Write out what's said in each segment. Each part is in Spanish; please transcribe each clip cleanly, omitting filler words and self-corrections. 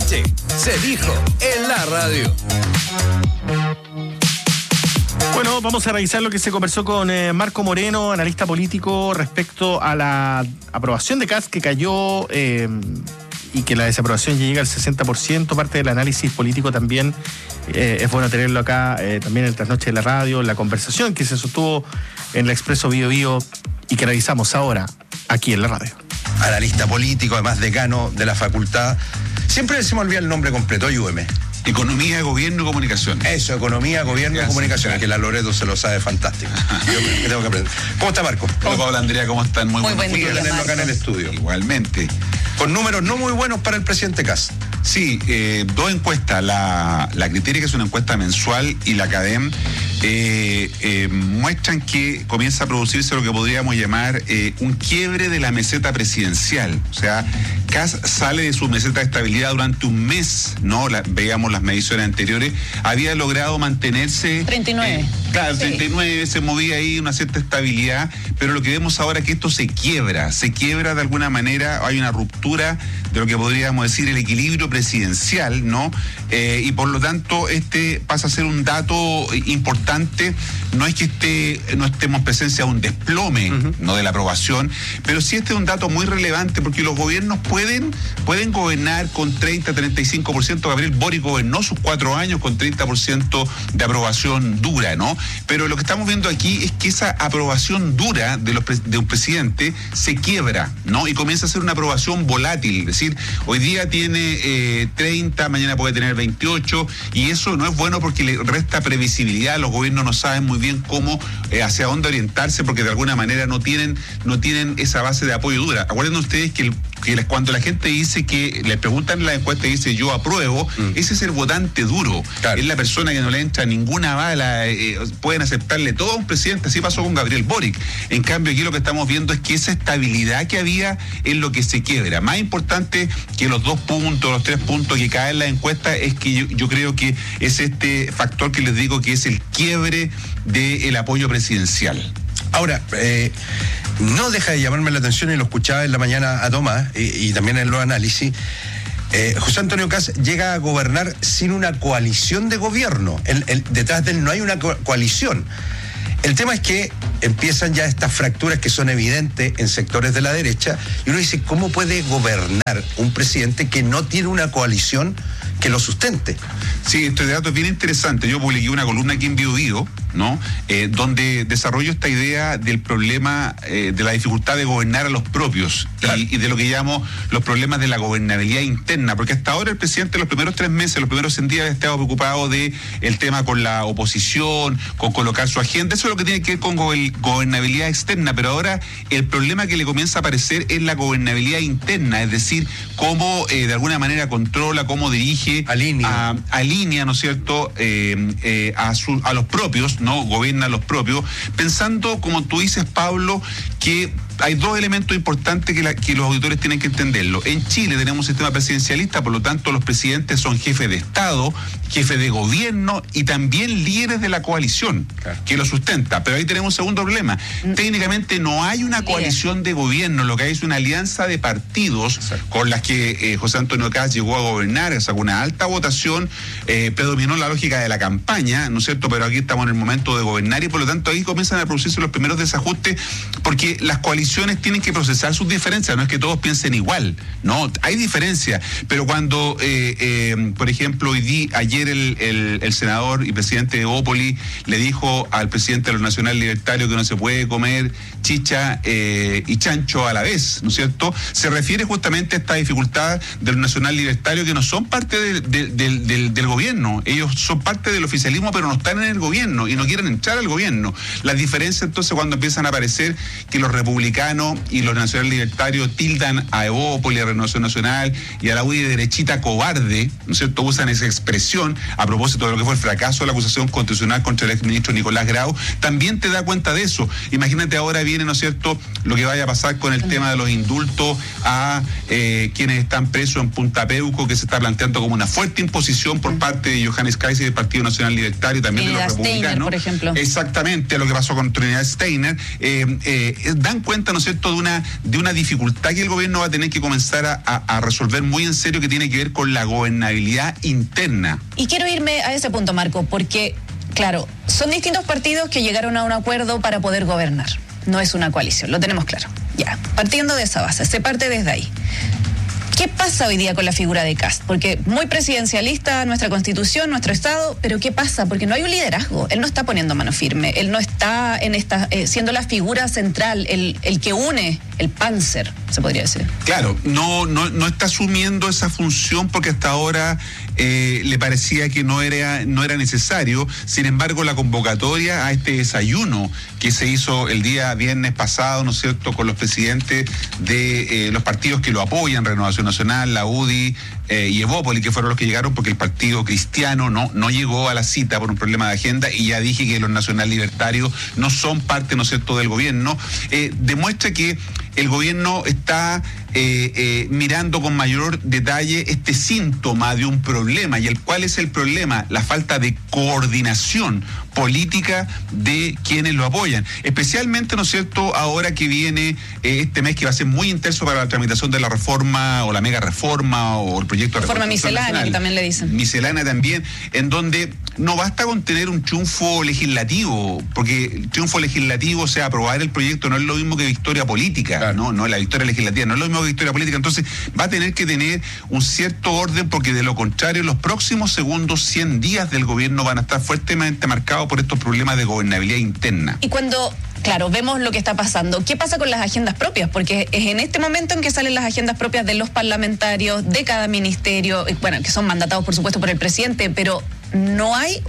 noche se dijo en la radio. Bueno, vamos a revisar lo que se conversó con Marco Moreno, analista político, respecto a la aprobación de Kast que cayó y que la desaprobación ya llega al 60%. Parte del análisis político también es bueno tenerlo acá, también en el Trasnoche de la Radio, la conversación que se sostuvo en el Expreso Bío Bío y que revisamos ahora aquí en la radio. Analista político, además decano de la facultad. Siempre se me olvida el nombre completo, IUM. Economía, Gobierno y Comunicación. Eso, Economía, Gobierno y Comunicación, que la Loreto se lo sabe fantástico. Yo me tengo que aprender. ¿Cómo está, Marco? Hola, Paula, Andrea, ¿cómo están? Muy buen día. Tenerlo acá en el estudio. Igualmente. Con números no muy buenos para el presidente Kast. Sí, dos encuestas. La Criteria, que es una encuesta mensual, y la CADEM muestran que comienza a producirse lo que podríamos llamar un quiebre de la meseta presidencial. O sea, Kast sale de su meseta de estabilidad durante un mes, ¿no? Veíamos las mediciones anteriores. Había logrado mantenerse... 39. Claro, Sí. 39, se movía ahí una cierta estabilidad, pero lo que vemos ahora es que esto se quiebra de alguna manera, hay una ruptura de lo que podríamos decir el equilibrio presidencial, ¿no? Y por lo tanto, este pasa a ser un dato importante. No es que no estemos en presencia de un desplome, no de la aprobación, pero sí este es un dato muy relevante, porque los gobiernos pueden gobernar con 30-35%. Gabriel Boric gobernó sus 4 años con 30% de aprobación dura, ¿no? Pero lo que estamos viendo aquí es que esa aprobación dura de un presidente se quiebra, ¿no? Y comienza a ser una aprobación volátil, es decir, hoy día tiene 30, mañana puede tener 28, y eso no es bueno porque le resta previsibilidad. Los gobiernos no saben muy bien cómo, hacia dónde orientarse, porque de alguna manera no tienen esa base de apoyo dura. Acuérdense ustedes que cuando la gente dice que le preguntan en la encuesta y dice yo apruebo, ese es el votante duro. Claro. Es la persona que no le entra ninguna bala, pueden aceptarle todo a un presidente. Así pasó con Gabriel Boric. En cambio, aquí lo que estamos viendo es que esa estabilidad que había es lo que se quiebra. Más importante que los 2 puntos, los 3 puntos que caen en la encuesta, es que yo creo que es este factor que les digo que es el quiebre del apoyo presidencial. Ahora, no deja de llamarme la atención, y lo escuchaba en la mañana a Tomás y también en los análisis. José Antonio Kast llega a gobernar sin una coalición de gobierno. Detrás de él no hay una coalición. El tema es que empiezan ya estas fracturas que son evidentes en sectores de la derecha, y uno dice, ¿cómo puede gobernar un presidente que no tiene una coalición que lo sustente? Sí, este dato es bien interesante. Yo publiqué una columna aquí en Bío Bío, ¿no? Donde desarrollo esta idea del problema, de la dificultad de gobernar a los propios, claro, y de lo que llamo los problemas de la gobernabilidad interna, porque hasta ahora el presidente los primeros 3 meses, los primeros 100 días, había estado preocupado de el tema con la oposición, con colocar su agenda. Eso es lo que tiene que ver con gobernabilidad externa, pero ahora el problema que le comienza a aparecer es la gobernabilidad interna, es decir, cómo de alguna manera controla, cómo dirige, alinea, ¿no es cierto?, a los propios, ¿no? Gobierna a los propios, pensando, como tú dices, Pablo, que hay 2 elementos importantes que los auditores tienen que entenderlo. En Chile tenemos un sistema presidencialista, por lo tanto los presidentes son jefes de Estado, jefes de gobierno y también líderes de la coalición, claro, que lo sustenta. Pero ahí tenemos un segundo problema. Técnicamente no hay una coalición de gobierno, lo que hay es una alianza de partidos, exacto, con las que José Antonio Kast llegó a gobernar, sacó una alta votación, predominó la lógica de la campaña, ¿no es cierto? Pero aquí estamos en el momento de gobernar, y por lo tanto ahí comienzan a producirse los primeros desajustes, porque las coaliciones tienen que procesar sus diferencias. No es que todos piensen igual, no, hay diferencias, pero cuando por ejemplo ayer el senador y presidente de Opoli le dijo al presidente de los Nacional Libertarios que no se puede comer chicha y chancho a la vez, ¿no es cierto? Se refiere justamente a esta dificultad de los Nacional Libertarios, que no son parte del gobierno. Ellos son parte del oficialismo, pero no están en el gobierno y no quieren entrar al gobierno. Las diferencias entonces cuando empiezan a aparecer que los republicanos y los nacionales libertarios tildan a Evópoli, a Renovación Nacional y a la UDI de derechita cobarde, ¿no es cierto? Usan esa expresión a propósito de lo que fue el fracaso de la acusación constitucional contra el exministro Nicolás Grau. También te da cuenta de eso. Imagínate, ahora viene viene, ¿no es cierto?, lo que vaya a pasar con el tema de los indultos a quienes están presos en Punta Peuco, que se está planteando como una fuerte imposición por parte de Johannes Kaiser y del Partido Nacional Libertario, también de los republicanos. Steiner, por ejemplo. Exactamente, lo que pasó con Trinidad Steiner. Dan cuenta, ¿no es cierto?, de una dificultad que el gobierno va a tener que comenzar a resolver muy en serio, que tiene que ver con la gobernabilidad interna. Y quiero irme a ese punto, Marco, porque, claro, son distintos partidos que llegaron a un acuerdo para poder gobernar. No es una coalición, lo tenemos claro. Ya, partiendo de esa base, se parte desde ahí. ¿Qué pasa hoy día con la figura de Kast? Porque muy presidencialista nuestra Constitución, nuestro Estado, pero ¿qué pasa? Porque no hay un liderazgo, él no está poniendo mano firme, él no está en esta siendo la figura central, el que une, el Panzer, se podría decir. Claro, no está asumiendo esa función porque hasta ahora le parecía que no era necesario. Sin embargo, la convocatoria a este desayuno que se hizo el día viernes pasado, ¿no es cierto?, con los presidentes de los partidos que lo apoyan, Renovación Nacional, la UDI y Evópoli, que fueron los que llegaron porque el Partido Cristiano no llegó a la cita por un problema de agenda, y ya dije que los nacional libertarios no son parte, ¿no es cierto?, del gobierno. Demuestra que el gobierno está mirando con mayor detalle este síntoma de un problema. ¿Y cuál es el problema? La falta de coordinación política de quienes lo apoyan. Especialmente, ¿no es cierto?, ahora que viene este mes que va a ser muy intenso para la tramitación de la reforma o la mega reforma o el proyecto de reforma miscelánea, que también le dicen. Miscelánea también, en donde no basta con tener un triunfo legislativo, porque el triunfo legislativo, o sea, aprobar el proyecto, no es lo mismo que victoria política. Claro. No, la victoria legislativa no es lo mismo que victoria política. Entonces va a tener que tener un cierto orden, porque de lo contrario los próximos segundos 100 días del gobierno van a estar fuertemente marcados por estos problemas de gobernabilidad interna. Y cuando, claro, vemos lo que está pasando, ¿qué pasa con las agendas propias? Porque es en este momento en que salen las agendas propias de los parlamentarios, de cada ministerio, bueno, que son mandatados por supuesto por el presidente, pero no hay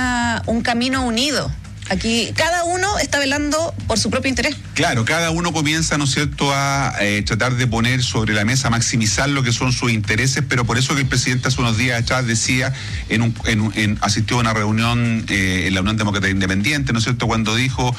un camino unido. Aquí cada uno está velando por su propio interés. Claro, cada uno comienza, ¿no es cierto?, a tratar de poner sobre la mesa, maximizar lo que son sus intereses, pero por eso que el presidente hace unos días atrás decía, asistió a una reunión en la Unión Demócrata Independiente, ¿no es cierto?, cuando dijo,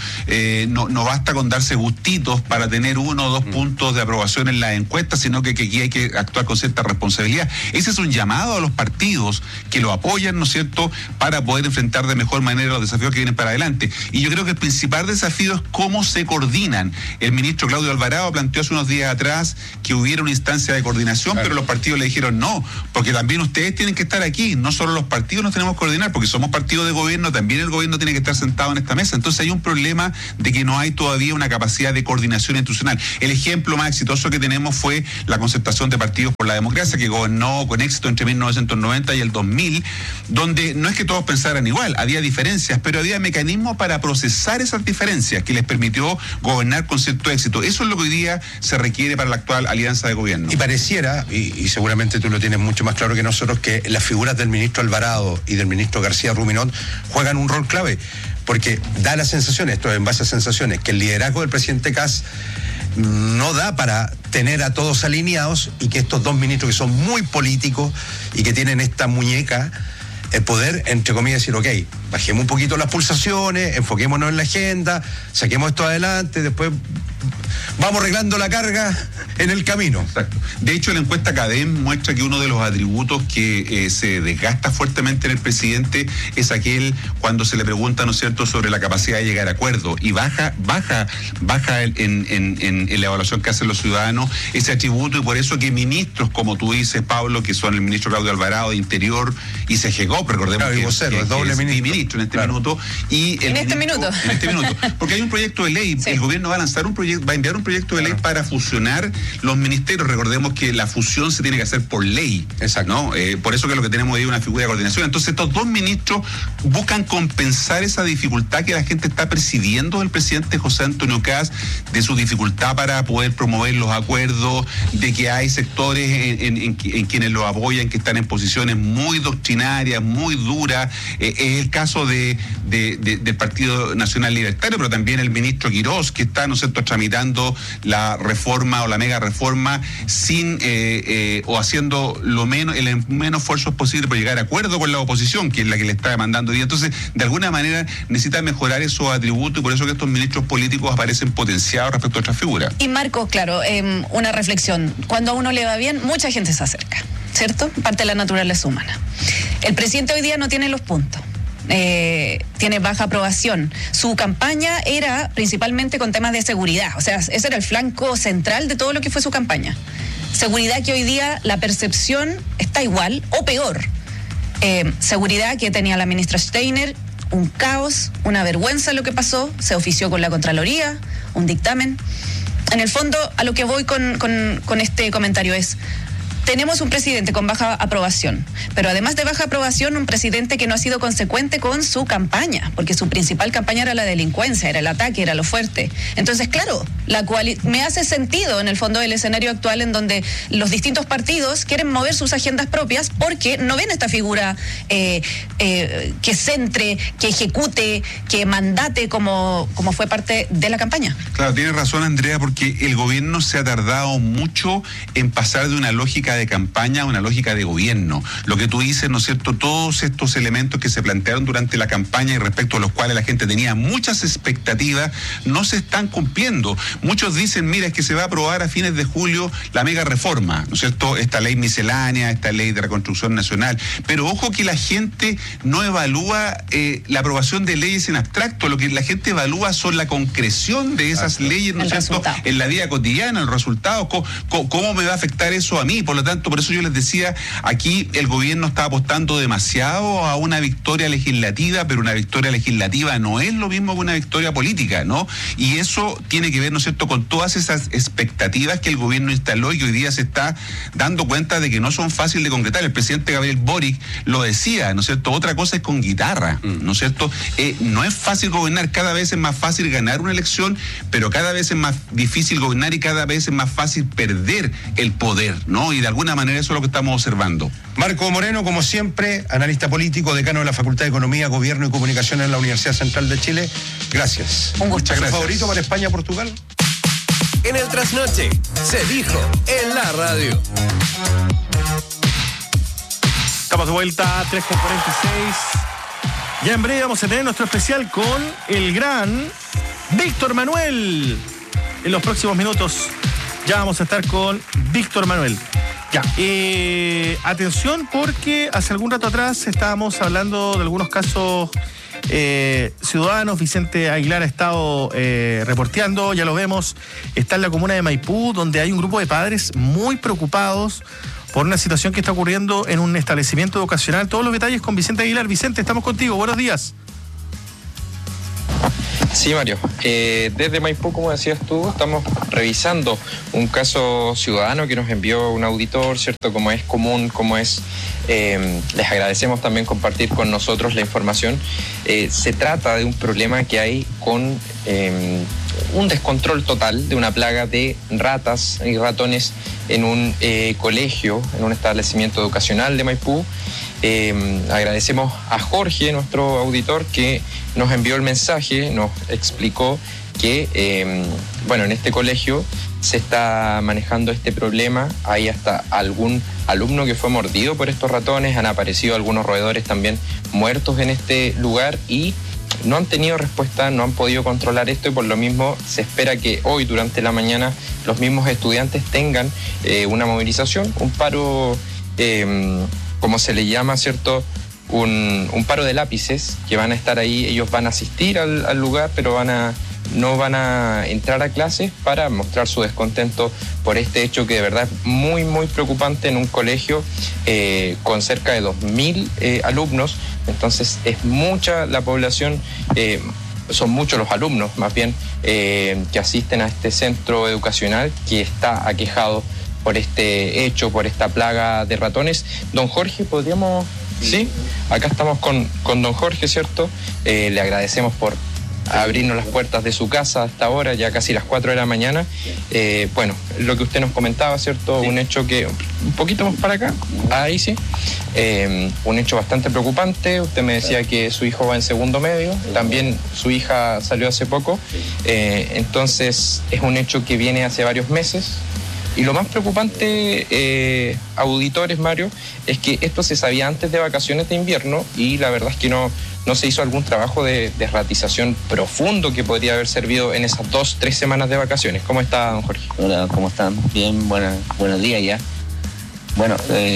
no basta con darse gustitos para tener 1 o 2 puntos de aprobación en las encuestas, sino que aquí hay que actuar con cierta responsabilidad. Ese es un llamado a los partidos que lo apoyan, ¿no es cierto?, para poder enfrentar de mejor manera los desafíos que vienen para adelante. Y yo creo que el principal desafío es cómo se coordinan. El ministro Claudio Alvarado planteó hace unos días atrás que hubiera una instancia de coordinación, claro, pero los partidos le dijeron no, porque también ustedes tienen que estar aquí, no solo los partidos nos tenemos que coordinar, porque somos partido de gobierno, también el gobierno tiene que estar sentado en esta mesa. Entonces hay un problema de que no hay todavía una capacidad de coordinación institucional. El ejemplo más exitoso que tenemos fue la concertación de Partidos por la Democracia, que gobernó con éxito entre 1990 y el 2000, donde no es que todos pensaran igual, había diferencias, pero había mecanismos para procesar esas diferencias que les permitió gobernar con cierto éxito. Eso es lo que hoy día se requiere para la actual alianza de gobierno. Y pareciera, y seguramente tú lo tienes mucho más claro que nosotros, que las figuras del ministro Alvarado y del ministro García Ruminot juegan un rol clave, porque da la sensación, esto es en base a sensaciones, que el liderazgo del presidente Kast no da para tener a todos alineados, y que estos dos ministros que son muy políticos y que tienen esta muñeca, el poder, entre comillas, decir, ok, bajemos un poquito las pulsaciones, enfoquémonos en la agenda, saquemos esto adelante, después vamos arreglando la carga en el camino. Exacto. De hecho, la encuesta CADEM muestra que uno de los atributos que se desgasta fuertemente en el presidente es aquel cuando se le pregunta, ¿no es cierto?, sobre la capacidad de llegar a acuerdos, y baja en la evaluación que hacen los ciudadanos ese atributo, y por eso que ministros, como tú dices, Pablo, que son el ministro Claudio Alvarado de Interior y CGGOP, recordemos, claro, que es doble ministro en este, claro, minuto, y en este minuto, porque hay un proyecto de ley, sí. El gobierno va a lanzar va a enviar un proyecto de ley, claro, para fusionar los ministerios. Recordemos que la fusión se tiene que hacer por ley. Exacto. ¿No? Por eso que lo que tenemos ahí es una figura de coordinación. Entonces estos dos ministros buscan compensar esa dificultad que la gente está percibiendo del presidente José Antonio Kast, de su dificultad para poder promover los acuerdos, de que hay sectores en quienes lo apoyan que están en posiciones muy doctrinarias, muy duras. Es el caso caso del Partido Nacional Libertario, pero también el ministro Quirós, que está, ¿no es cierto?, tramitando la reforma o la mega reforma sin o haciendo el menos esfuerzos posible por llegar a acuerdo con la oposición, que es la que le está demandando. Y entonces, de alguna manera, necesita mejorar esos atributos, y por eso que estos ministros políticos aparecen potenciados respecto a otras figuras. Y Marco, claro, una reflexión. Cuando a uno le va bien, mucha gente se acerca, ¿cierto? Parte de la naturaleza humana. El presidente hoy día no tiene los puntos. Tiene baja aprobación. Su campaña era principalmente con temas de seguridad. O sea, ese era el flanco central de todo lo que fue su campaña. Seguridad que hoy día la percepción está igual o peor. Seguridad que tenía la ministra Steiner, un caos, una vergüenza lo que pasó, se ofició con la Contraloría, un dictamen. En el fondo, a lo que voy con este comentario es: tenemos un presidente con baja aprobación, pero además de baja aprobación, un presidente que no ha sido consecuente con su campaña, porque su principal campaña era la delincuencia, era el ataque, era lo fuerte. Entonces, claro, me hace sentido en el fondo el escenario actual en donde los distintos partidos quieren mover sus agendas propias porque no ven esta figura que centre, que ejecute, que mandate como fue parte de la campaña. Claro, tiene razón, Andrea, porque el gobierno se ha tardado mucho en pasar de una lógica de campaña a una lógica de gobierno. Lo que tú dices, ¿no es cierto?, todos estos elementos que se plantearon durante la campaña y respecto a los cuales la gente tenía muchas expectativas, no se están cumpliendo. Muchos dicen, mira, es que se va a aprobar a fines de julio la mega reforma, ¿no es cierto?, esta ley miscelánea, esta ley de reconstrucción nacional, pero ojo que la gente no evalúa la aprobación de leyes en abstracto. Lo que la gente evalúa son la concreción de esas leyes, ¿no es cierto?, en la vida cotidiana, el resultado, cómo me va a afectar eso a mí. Por lo tanto, por eso yo les decía, aquí el gobierno está apostando demasiado a una victoria legislativa, pero una victoria legislativa no es lo mismo que una victoria política, ¿no? Y eso tiene que ver, ¿no es cierto?, con todas esas expectativas que el gobierno instaló y que hoy día se está dando cuenta de que no son fáciles de concretar. El presidente Gabriel Boric lo decía, ¿no es cierto? Otra cosa es con guitarra, ¿no es cierto? No es fácil gobernar, cada vez es más fácil ganar una elección, pero cada vez es más difícil gobernar y cada vez es más fácil perder el poder, ¿no? Y de alguna manera eso es lo que estamos observando. Marco Moreno, como siempre, analista político, decano de la Facultad de Economía, Gobierno y Comunicación en la Universidad Central de Chile. Gracias. Un gusto. ¿Tu favorito para España-Portugal? En el trasnoche, se dijo en la radio. Estamos de vuelta a 3:46. Ya en breve vamos a tener nuestro especial con el gran Víctor Manuel. En los próximos minutos ya vamos a estar con Víctor Manuel. Ya, atención, porque hace algún rato atrás estábamos hablando de algunos casos ciudadanos. Vicente Aguilar ha estado reporteando, ya lo vemos, está en la comuna de Maipú, donde hay un grupo de padres muy preocupados por una situación que está ocurriendo en un establecimiento educacional. Todos los detalles con Vicente Aguilar. Vicente, estamos contigo, buenos días. Sí, Mario. Desde Maipú, como decías tú, estamos revisando un caso ciudadano que nos envió un auditor, ¿cierto? Como es común, les agradecemos también compartir con nosotros la información. Se trata de un problema que hay con un descontrol total de una plaga de ratas y ratones en un colegio, en un establecimiento educacional de Maipú. Agradecemos a Jorge, nuestro auditor, que nos envió el mensaje, nos explicó que, en este colegio se está manejando este problema. Hay hasta algún alumno que fue mordido por estos ratones, han aparecido algunos roedores también muertos en este lugar y no han tenido respuesta, no han podido controlar esto, y por lo mismo se espera que hoy durante la mañana los mismos estudiantes tengan una movilización, un paro, como se le llama, ¿cierto? Un paro de lápices, que van a estar ahí. Ellos van a asistir al lugar, pero no van a entrar a clases, para mostrar su descontento por este hecho que de verdad es muy, muy preocupante en un colegio con cerca de 2.000 alumnos. Entonces es mucha la población, son muchos los alumnos más bien que asisten a este centro educacional que está aquejado por este hecho, por esta plaga de ratones. Don Jorge, ¿podríamos...? Sí, acá estamos con don Jorge, ¿cierto? Le agradecemos por abrirnos las puertas de su casa hasta ahora, ya casi las 4 de la mañana. Lo que usted nos comentaba, ¿cierto? Sí. Un hecho que, un poquito más para acá, ahí sí. Un hecho bastante preocupante. Usted me decía que su hijo va en segundo medio, también su hija salió hace poco, entonces es un hecho que viene hace varios meses. Y lo más preocupante, auditores, Mario, es que esto se sabía antes de vacaciones de invierno y la verdad es que no se hizo algún trabajo de ratización profundo que podría haber servido en esas 2-3 semanas de vacaciones. ¿Cómo está, don Jorge? Hola, ¿cómo están? Bien, buenos días ya. Bueno,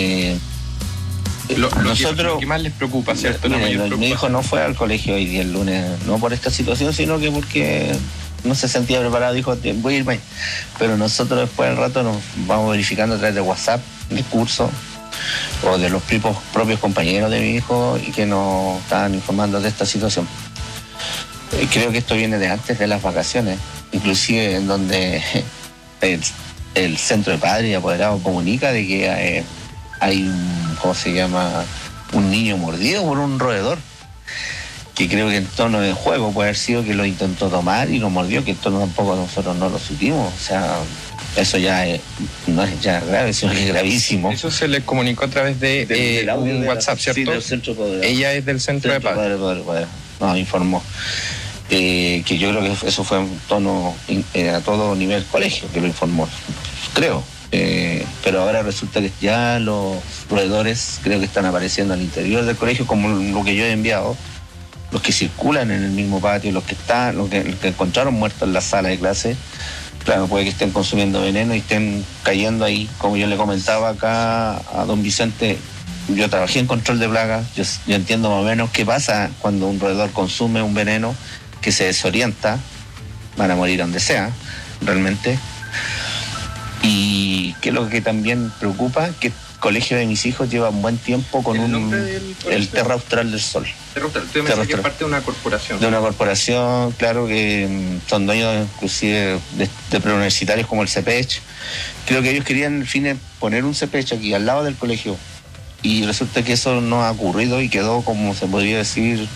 lo que más les preocupa, ¿cierto? Mi hijo no fue al colegio hoy día el lunes, no por esta situación, sino que porque no se sentía preparado, dijo, voy a irme. Pero nosotros después del rato nos vamos verificando a través de WhatsApp, del curso, o de los propios compañeros de mi hijo, y que nos estaban informando de esta situación. Creo que esto viene de antes de las vacaciones, inclusive en donde el centro de padres y apoderados comunica de que hay un niño mordido por un roedor, que creo que en tono de juego puede haber sido que lo intentó tomar y lo mordió, que esto tampoco nosotros no lo supimos. O sea, eso ya no es ya grave, sino que es gravísimo. Eso se le comunicó a través de un WhatsApp, ¿cierto? Sí, del centro de poder. Ella es del centro de padres. Nos informó que yo creo que eso fue en tono a todo nivel colegio que lo informó, creo. Pero ahora resulta que ya los roedores creo que están apareciendo al interior del colegio, como lo que yo he enviado, los que circulan en el mismo patio, los que encontraron muertos en la sala de clase. Claro, puede que estén consumiendo veneno y estén cayendo ahí. Como yo le comentaba acá a don Vicente, yo trabajé en control de plagas, yo entiendo más o menos qué pasa cuando un roedor consume un veneno que se desorienta, van a morir donde sea, realmente. Y que es lo que también preocupa, que el colegio de mis hijos lleva un buen tiempo con el Terra Austral del Sol. Usted me dice que es parte de una corporación. De una corporación, claro, que son dueños inclusive de preuniversitarios como el CEPECH. Creo que ellos querían, al fin, poner un CEPECH aquí al lado del colegio. Y resulta que eso no ha ocurrido y quedó, como se podría decir,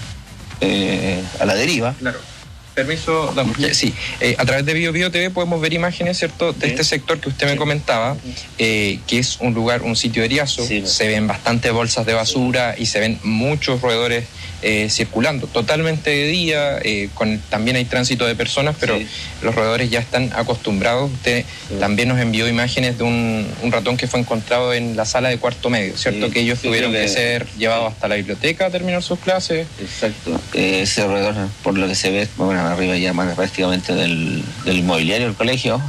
a la deriva. Claro. Permiso, sí. A través de Bio TV podemos ver imágenes, ¿cierto?, de este sector que usted me comentaba, que es un lugar, un sitio eriazo. Sí. Se ven bastantes bolsas de basura y se ven muchos roedores circulando totalmente de día, también hay tránsito de personas, pero los roedores ya están acostumbrados. Usted también nos envió imágenes de un ratón que fue encontrado en la sala de cuarto medio, ¿cierto? Que ellos tuvieron que ser llevados hasta la biblioteca a terminar sus clases. Exacto. Ese roedor, por lo que se ve, bueno, arriba ya más prácticamente del inmobiliario del colegio.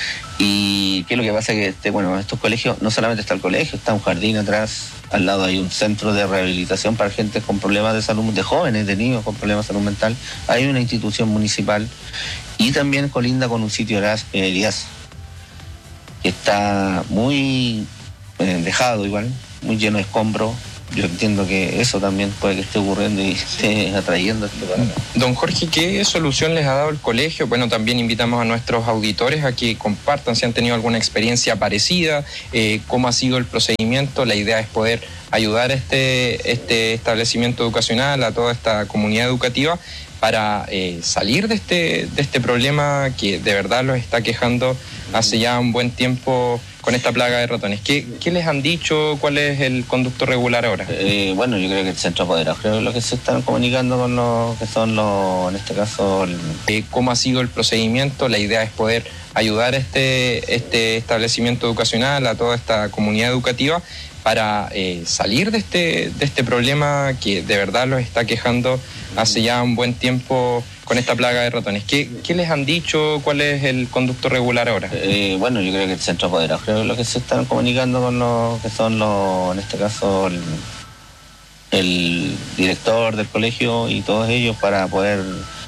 Y qué es lo que pasa que estos colegios, no solamente está el colegio, está un jardín atrás, al lado hay un centro de rehabilitación para gente con problemas de salud, de jóvenes, de niños con problemas de salud mental, hay una institución municipal y también colinda con un sitio eriazo, que está muy dejado igual, muy lleno de escombros. Yo entiendo que eso también puede que esté ocurriendo y esté atrayendo esto para acá. Don Jorge, ¿qué solución les ha dado el colegio? Bueno, también invitamos a nuestros auditores a que compartan si han tenido alguna experiencia parecida, cómo ha sido el procedimiento. La idea es poder ayudar a este establecimiento educacional, a toda esta comunidad educativa, para salir de este problema que de verdad los está quejando hace ya un buen tiempo con esta plaga de ratones. ¿Qué les han dicho? ¿Cuál es el conducto regular ahora? Bueno, yo creo que el centro apoderado, creo que es lo que se están comunicando con los que son en este caso... ¿Cómo ha sido el procedimiento? La idea es poder ayudar a este establecimiento educacional, a toda esta comunidad educativa, para salir de este problema que de verdad los está quejando hace ya un buen tiempo con esta plaga de ratones. ¿Qué les han dicho? ¿Cuál es el conducto regular ahora? Bueno, yo creo que el centro apoderado, creo que es lo que se están comunicando con los que son en este caso el director del colegio y todos ellos, para poder